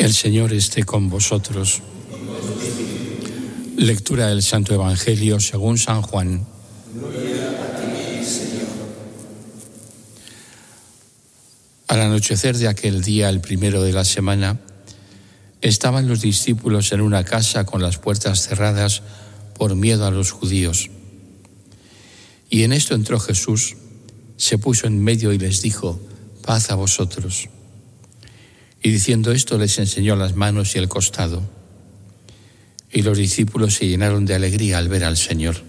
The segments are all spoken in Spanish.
El Señor esté con vosotros. Lectura del Santo Evangelio según San Juan. Gloria a ti, Señor. Al anochecer de aquel día, el primero de la semana, estaban los discípulos en una casa con las puertas cerradas por miedo a los judíos. Y en esto entró Jesús, se puso en medio y les dijo: paz a vosotros. Y diciendo esto les enseñó las manos y el costado. Y los discípulos se llenaron de alegría al ver al Señor.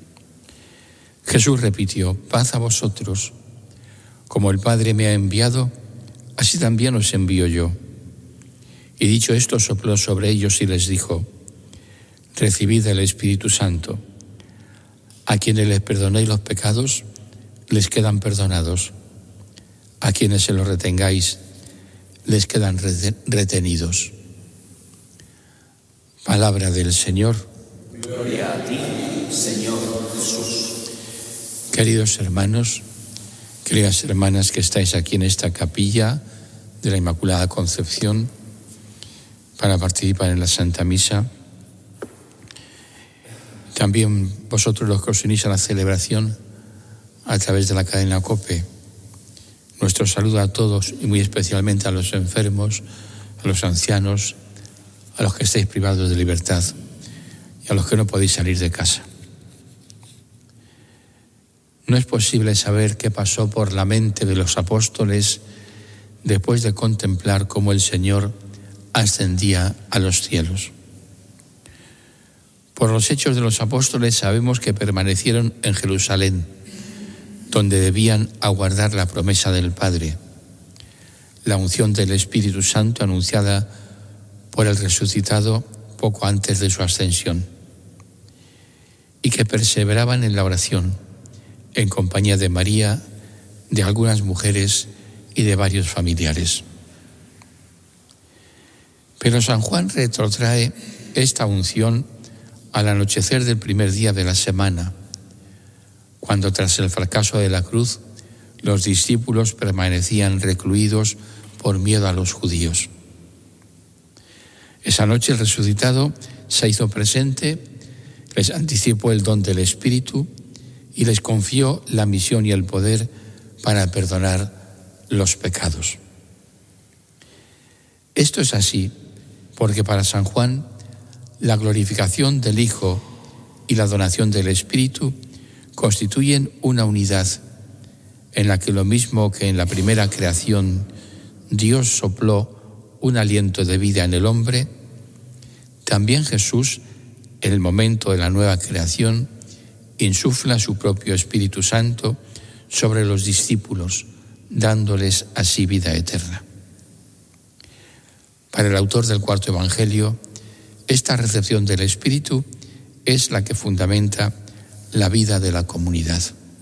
Jesús repitió: paz a vosotros. Como el Padre me ha enviado, así también os envío yo. Y dicho esto, sopló sobre ellos y les dijo: recibid el Espíritu Santo. A quienes les perdonéis los pecados, les quedan perdonados. A quienes se los retengáis, les quedan retenidos. Palabra del Señor. Gloria a ti, Señor Jesús. Queridos hermanos, queridas hermanas que estáis aquí en esta capilla de la Inmaculada Concepción para participar en la Santa Misa, también vosotros los que os unís a la celebración a través de la cadena COPE, nuestro saludo a todos y muy especialmente a los enfermos, a los ancianos, a los que estáis privados de libertad y a los que no podéis salir de casa. No es posible saber qué pasó por la mente de los apóstoles después de contemplar cómo el Señor ascendía a los cielos. Por los hechos de los apóstoles sabemos que permanecieron en Jerusalén, donde debían aguardar la promesa del Padre, la unción del Espíritu Santo anunciada por el resucitado poco antes de su ascensión, y que perseveraban en la oración, en compañía de María, de algunas mujeres y de varios familiares. Pero San Juan retrotrae esta unción al anochecer del primer día de la semana, cuando tras el fracaso de la cruz, los discípulos permanecían recluidos por miedo a los judíos. Esa noche el resucitado se hizo presente, les anticipó el don del Espíritu y les confió la misión y el poder para perdonar los pecados. Esto es así porque para San Juan la glorificación del Hijo y la donación del Espíritu constituyen una unidad en la que, lo mismo que en la primera creación Dios sopló un aliento de vida en el hombre, también Jesús, en el momento de la nueva creación, insufla su propio Espíritu Santo sobre los discípulos, dándoles así vida eterna. Para el autor del cuarto Evangelio, esta recepción del Espíritu es la que fundamenta la vida de la comunidad.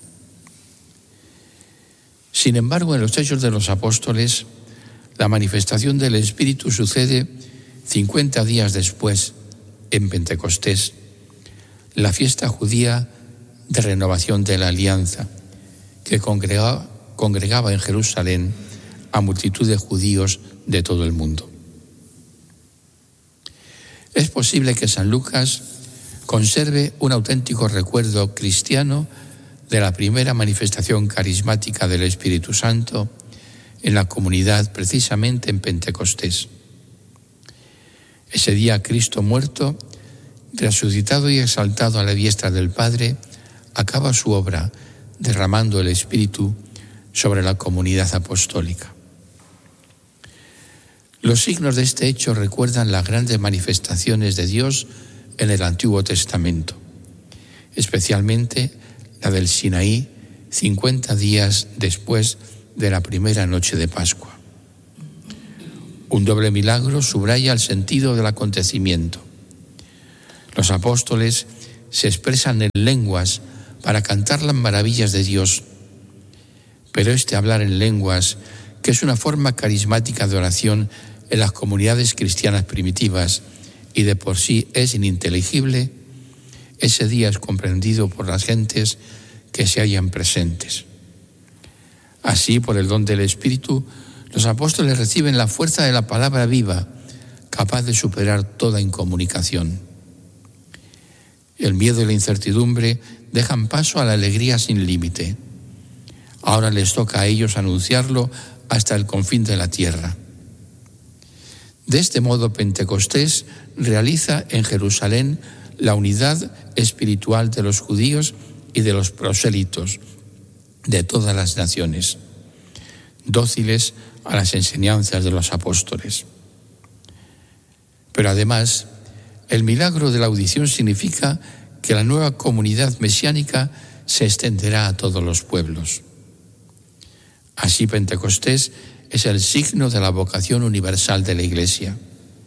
Sin embargo, en los Hechos de los Apóstoles, la manifestación del Espíritu sucede 50 días después, en Pentecostés, la fiesta judía de renovación de la alianza, que congregaba en Jerusalén a multitud de judíos de todo el mundo. Es posible que San Lucas conserve un auténtico recuerdo cristiano de la primera manifestación carismática del Espíritu Santo en la comunidad, precisamente en Pentecostés. Ese día Cristo muerto, resucitado y exaltado a la diestra del Padre, acaba su obra derramando el Espíritu sobre la comunidad apostólica. Los signos de este hecho recuerdan las grandes manifestaciones de Dios en el Antiguo Testamento, especialmente la del Sinaí 50 días después de la primera noche de Pascua. Un doble milagro subraya el sentido del acontecimiento. Los apóstoles se expresan en lenguas para cantar las maravillas de Dios, pero este hablar en lenguas, que es una forma carismática de oración en las comunidades cristianas primitivas y de por sí es ininteligible, ese día es comprendido por las gentes que se hallan presentes. Así, por el don del Espíritu, los apóstoles reciben la fuerza de la palabra viva capaz de superar toda incomunicación. El miedo y la incertidumbre dejan paso a la alegría sin límite. Ahora les toca a ellos anunciarlo hasta el confín de la tierra. De este modo, Pentecostés realiza en Jerusalén la unidad espiritual de los judíos y de los prosélitos de todas las naciones, dóciles a las enseñanzas de los apóstoles. Pero además, el milagro de la audición significa que la nueva comunidad mesiánica se extenderá a todos los pueblos. Así, Pentecostés es el signo de la vocación universal de la Iglesia.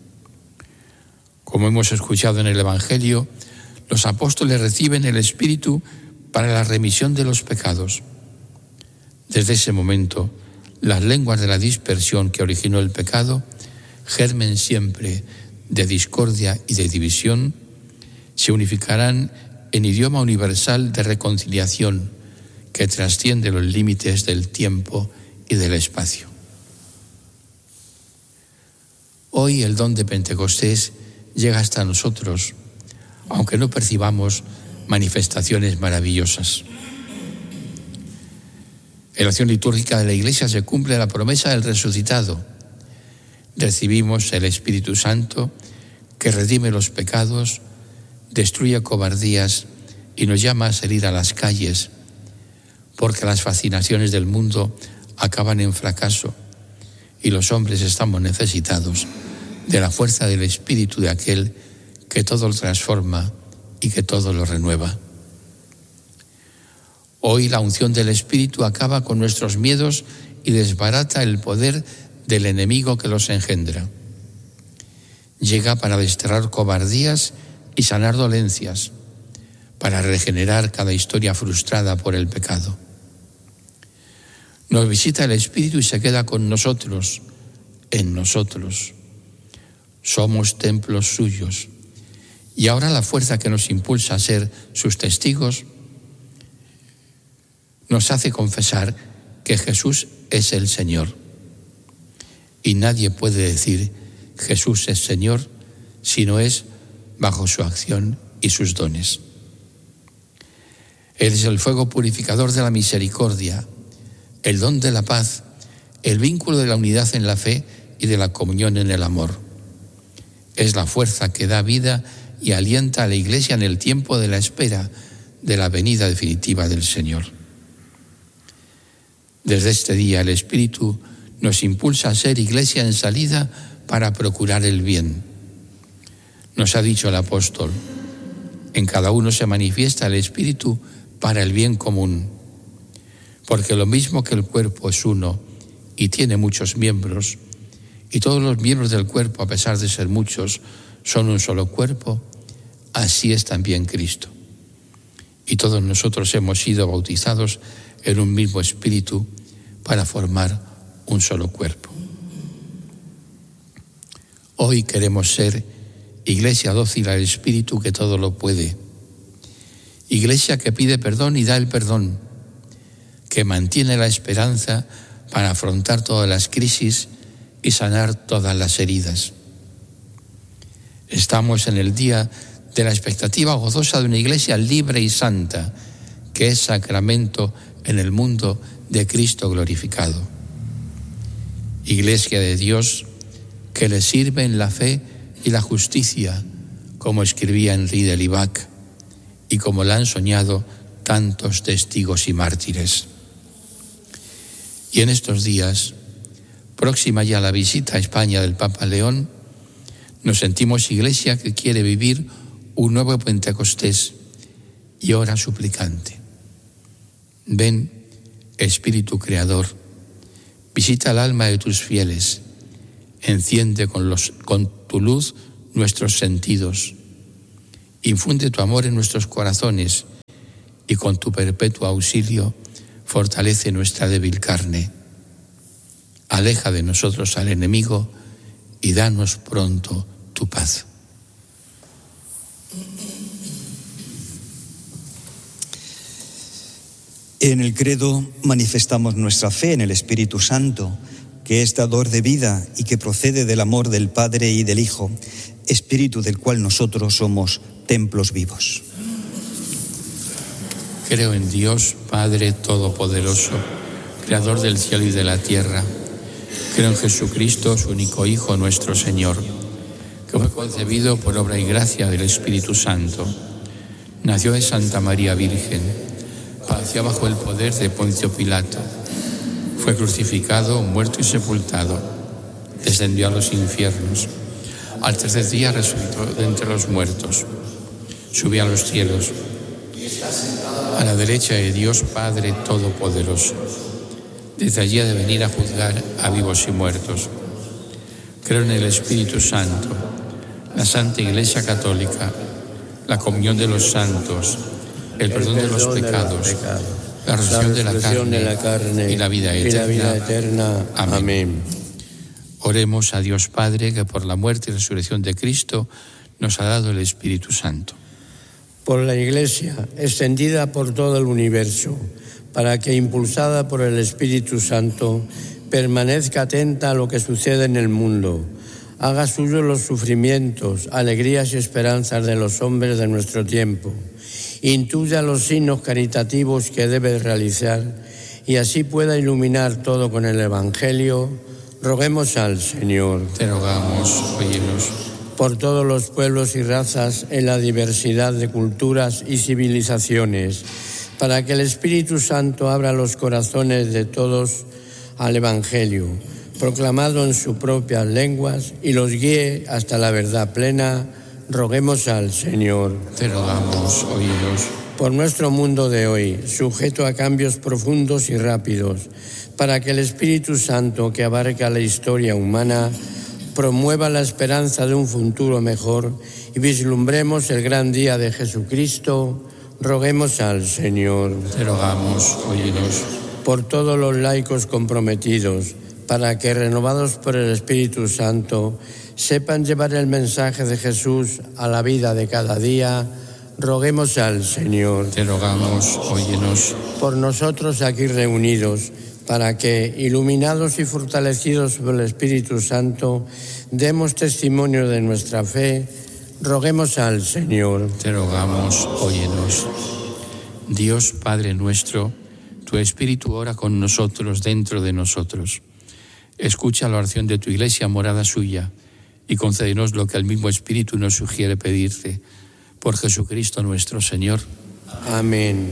Como hemos escuchado en el Evangelio, los apóstoles reciben el Espíritu para la remisión de los pecados. Desde ese momento, las lenguas de la dispersión que originó el pecado, germen siempre de discordia y de división, se unificarán en idioma universal de reconciliación que trasciende los límites del tiempo y del espacio. Hoy el don de Pentecostés llega hasta nosotros, aunque no percibamos manifestaciones maravillosas. En la acción litúrgica de la Iglesia se cumple la promesa del resucitado. Recibimos el Espíritu Santo que redime los pecados, destruye cobardías y nos llama a salir a las calles, porque las fascinaciones del mundo acaban en fracaso y los hombres estamos necesitados de la fuerza del Espíritu de aquel que todo lo transforma y que todo lo renueva. Hoy la unción del Espíritu acaba con nuestros miedos y desbarata el poder del enemigo que los engendra. Llega para desterrar cobardías y sanar dolencias, para regenerar cada historia frustrada por el pecado. Nos visita el Espíritu y se queda con nosotros, en nosotros. Somos templos suyos. Y ahora la fuerza que nos impulsa a ser sus testigos nos hace confesar que Jesús es el Señor. Y nadie puede decir Jesús es Señor si no es bajo su acción y sus dones. Él es el fuego purificador de la misericordia, el don de la paz, el vínculo de la unidad en la fe y de la comunión en el amor. Es la fuerza que da vida y alienta a la Iglesia en el tiempo de la espera de la venida definitiva del Señor. Desde este día el Espíritu nos impulsa a ser Iglesia en salida para procurar el bien. Nos ha dicho el apóstol, en cada uno se manifiesta el Espíritu para el bien común, porque lo mismo que el cuerpo es uno y tiene muchos miembros, y todos los miembros del cuerpo, a pesar de ser muchos, son un solo cuerpo, así es también Cristo. Y todos nosotros hemos sido bautizados en un mismo espíritu para formar un solo cuerpo. Hoy queremos ser Iglesia dócil al Espíritu que todo lo puede. Iglesia que pide perdón y da el perdón, que mantiene la esperanza para afrontar todas las crisis y sanar todas las heridas. Estamos en el día de la expectativa gozosa de una Iglesia libre y santa, que es sacramento en el mundo de Cristo glorificado. Iglesia de Dios que le sirve en la fe y la justicia, como escribía Henri de Libac, y como la han soñado tantos testigos y mártires. Y en estos días, próxima ya la visita a España del Papa León, nos sentimos Iglesia que quiere vivir un nuevo Pentecostés y ora suplicante. Ven, Espíritu Creador, visita el alma de tus fieles, enciende con tu luz nuestros sentidos, infunde tu amor en nuestros corazones y con tu perpetuo auxilio fortalece nuestra débil carne. Aleja de nosotros al enemigo y danos pronto tu paz. En el credo manifestamos nuestra fe en el Espíritu Santo, que es dador de vida y que procede del amor del Padre y del Hijo, Espíritu del cual nosotros somos templos vivos. Creo en Dios, Padre Todopoderoso, Creador del cielo y de la tierra. Creo en Jesucristo, su único Hijo, nuestro Señor, que fue concebido por obra y gracia del Espíritu Santo. Nació de Santa María Virgen, padeció bajo el poder de Poncio Pilato, fue crucificado, muerto y sepultado, descendió a los infiernos, al tercer día resucitó de entre los muertos, subió a los cielos, a la derecha de Dios Padre Todopoderoso. Desde allí ha de venir a juzgar a vivos y muertos. Creo en el Espíritu Santo, la Santa Iglesia Católica, la comunión de los santos, el perdón de los pecados, la resurrección de la carne y la vida eterna. Amén. Oremos a Dios Padre, que por la muerte y resurrección de Cristo nos ha dado el Espíritu Santo. Por la Iglesia, extendida por todo el universo, para que, impulsada por el Espíritu Santo, permanezca atenta a lo que sucede en el mundo, haga suyos los sufrimientos, alegrías y esperanzas de los hombres de nuestro tiempo, intuya los signos caritativos que debe realizar y así pueda iluminar todo con el Evangelio, roguemos al Señor. Te rogamos, óyenos. Por todos los pueblos y razas en la diversidad de culturas y civilizaciones, para que el Espíritu Santo abra los corazones de todos al Evangelio, proclamado en sus propias lenguas, y los guíe hasta la verdad plena, roguemos al Señor. Te rogamos, óyenos. Por nuestro mundo de hoy, sujeto a cambios profundos y rápidos, para que el Espíritu Santo, que abarca la historia humana, promueva la esperanza de un futuro mejor y vislumbremos el gran día de Jesucristo, roguemos al Señor. Te rogamos, óyenos. Por todos los laicos comprometidos, para que, renovados por el Espíritu Santo, sepan llevar el mensaje de Jesús a la vida de cada día, roguemos al Señor. Te rogamos, óyenos. Por nosotros aquí reunidos, para que, iluminados y fortalecidos por el Espíritu Santo, demos testimonio de nuestra fe, roguemos al Señor. Te rogamos, óyenos. Dios Padre nuestro, tu Espíritu ora con nosotros, dentro de nosotros. Escucha la oración de tu Iglesia, morada suya, y concédenos lo que el mismo Espíritu nos sugiere pedirte. Por Jesucristo nuestro Señor. Amén.